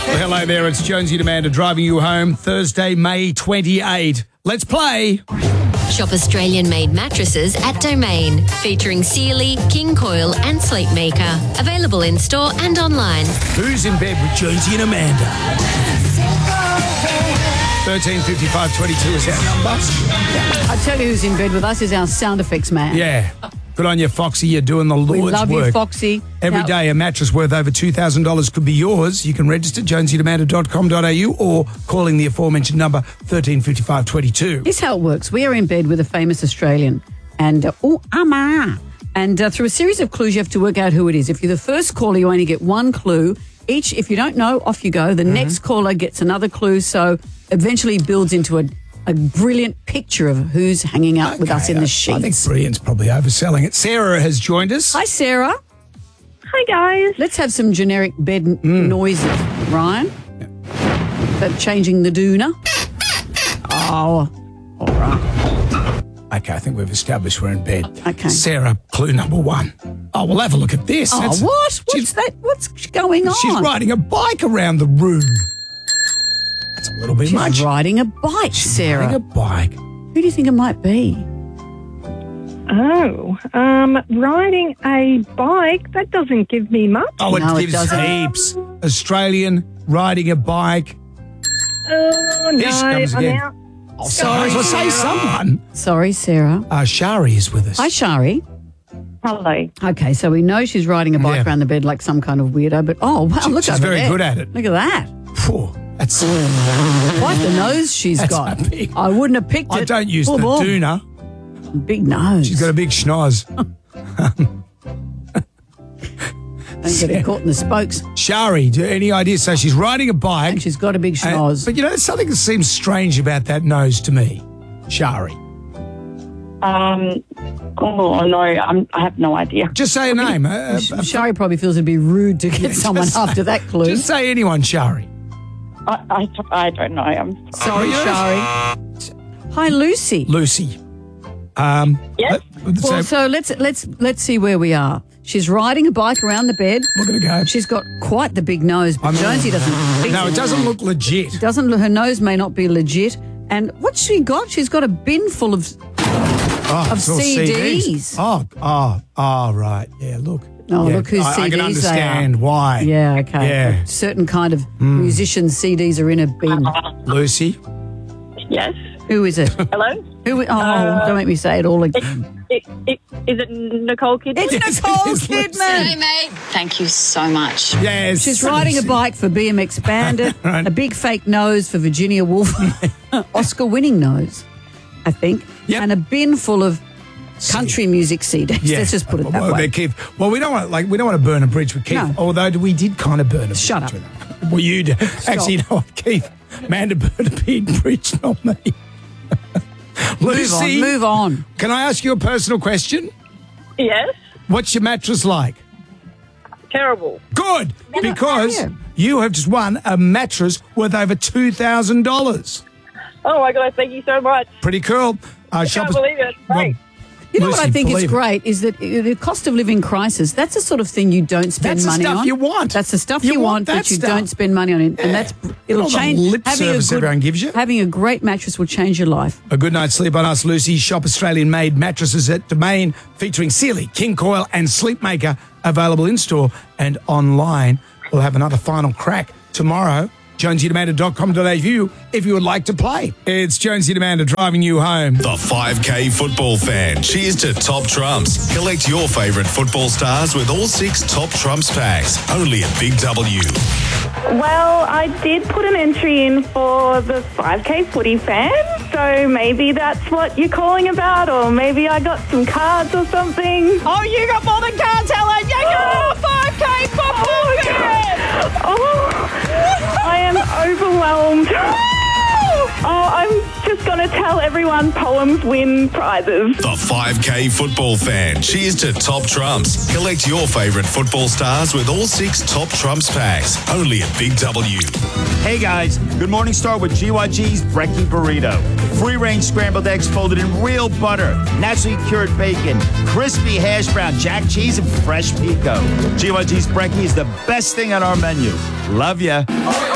Well, hello there, it's Jonesy and Amanda driving you home Thursday, May 28. Let's play. Shop Australian-made mattresses at Domain, featuring Sealy, King Coil and Sleepmaker. Available in-store and online. Who's in bed with Jonesy and Amanda? 135522 is our number. I tell you who's in bed with us is our sound effects man. Yeah. Good on you, Foxy. You're doing the Lord's work. We love you, Foxy. Every day a mattress worth over $2,000 could be yours. You can register jonesyandamanda.com.au or calling the aforementioned number 135522. This is how it works. We are in bed with a famous Australian and through a series of clues you have to work out who it is. If you're the first caller, you only get one clue each. If you don't know, off you go. The next caller gets another clue, so eventually builds into a brilliant picture of who's hanging out with us in the sheets. I think brilliant's probably overselling it. Sarah has joined us. Hi, Sarah. Hi, guys. Let's have some generic bed noises. Ryan? That changing the doona? Oh, all right. Okay, I think we've established we're in bed. Okay. Sarah, clue number one. Oh, we'll have a look at this. Oh, what? What's that? What's going on? She's riding a bike around the room. That's a little bit much. She's riding a bike, Sarah. Riding a bike. Who do you think it might be? Riding a bike, that doesn't give me much. Oh, No, it gives doesn't. heaps. Australian, riding a bike. Oh, Here she comes I'm again. out. Oh, sorry. Well, say someone. Sorry, Sarah. Shari is with us. Hi, Shari. Hello. Okay, so we know she's riding a bike Yeah. around the bed like some kind of weirdo, but look She's over very there. good at it. Look at that. Phew, that's. Quite the nose she's That's got. a big- I wouldn't have picked it. I don't use Boom, the boom. doona. Big nose. She's got a big schnoz. Don't get it caught in the spokes. Shari, any idea? So she's riding a bike. And she's got a big schnoz. But you know, there's something that seems strange about that nose to me. Shari. Oh no, I have no idea. Just say a name. Shari probably feels it'd be rude to get someone just after that clue. Just say anyone, Shari. I don't know. I'm Sorry, Shari. Hi, Lucy. Lucy. Yes. Well, so let's see where we are. She's riding a bike around the bed. Look at her go. She's got quite the big nose, but Jonesy doesn't think No, it doesn't look legit. her nose may not be legit. And what's she got? She's got a bin full of It's all CDs. Oh, right. Yeah, look. Oh, Yeah, look whose CDs I can they understand are. why. Yeah, okay. Yeah. A certain kind of musicians' CDs are in a bin. Lucy. Yes. Who is it? Hello. Don't make me say it all again. Is it Nicole Kidman? It's Nicole Kidman. mate. Thank you so much. Yes. She's riding a bike for BMX Bandit, Right. a big fake nose for Virginia Woolf, Oscar-winning nose, I think, Yep. and a bin full of country music CDs. Yeah. Let's just put it that well, way. Keith. Well, we don't want to burn a bridge with Keith. No. Although we did kind of burn a bridge. Shut up. with him. Well, you did. Actually, you know what, Keith? Amanda burned a big bridge, not me. Lucy, Move on. can I ask you a personal question? Yes. What's your mattress like? Terrible. Good, because yeah. you have just won a mattress worth over $2,000. Oh my God! Thank you so much. Pretty cool. I can't believe it. Great. You know what Lucy, I think is believe it. great is that the cost of living crisis, that's the sort of thing you don't spend That's the money stuff on. you want. That's the stuff You you want want, that but you stuff. don't spend money on it. And it'll Not the change. lip service everyone gives you. Having a great mattress will change your life. A good night's sleep on us, Lucy. Shop Australian-made mattresses at Domain, featuring Sealy, King Coil and Sleepmaker, available in-store and online. We'll have another final crack tomorrow. JonesyAndAmanda.com.au if you would like to play. It's Jonesy and Amanda driving you home. The 5K football fan. Cheers to Top Trumps. Collect your favourite football stars with all 6 Top Trumps packs. Only at Big W. Well, I did put an entry in for the 5K footy fan, so maybe that's what you're calling about, or maybe I got some cards or something. Oh, you got more than cards, Helen. You got a 5K football fan. Oh, I am overwhelmed. Oh, I'm just going to tell everyone poems win prizes. The 5K football fan. Cheers to Top Trumps. Collect your favourite football stars with all 6 Top Trumps packs. Only at Big W. Hey guys, good morning start with GYG's Brekkie Burrito. Free-range scrambled eggs folded in real butter, naturally cured bacon, crispy hash brown, jack cheese, and fresh pico. GYG's Brekkie is the best thing on our menu. Love ya.